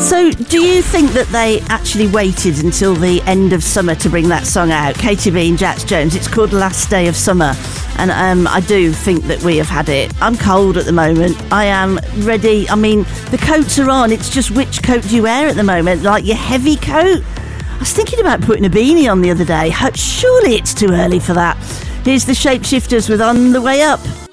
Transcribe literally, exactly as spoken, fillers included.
So, do you think that they actually waited until the end of summer to bring that song out? K T V and Jax Jones. It's called Last Day of Summer. And um, I do think that we have had it. I'm cold at the moment. I am ready. I mean, the coats are on. It's just which coat do you wear at the moment? Like your heavy coat? I was thinking about putting a beanie on the other day. Surely it's too early for that. Here's the Shapeshifters with On the Way Up.